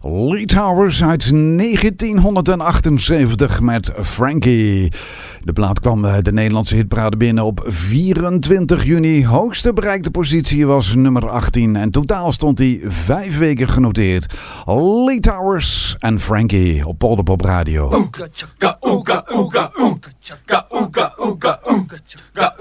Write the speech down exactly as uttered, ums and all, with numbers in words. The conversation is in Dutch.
Lee Towers uit negentienhonderdachtenzeventig met Frankie. De plaat kwam de Nederlandse hitparade binnen op vierentwintig juni. Hoogste bereikte positie was nummer achttien en totaal stond hij vijf weken genoteerd. Lee Towers en Frankie op Polderpop Radio. Oeka chaka, oeka, oeka, oeka chaka, oeka, oeka, oeka chaka.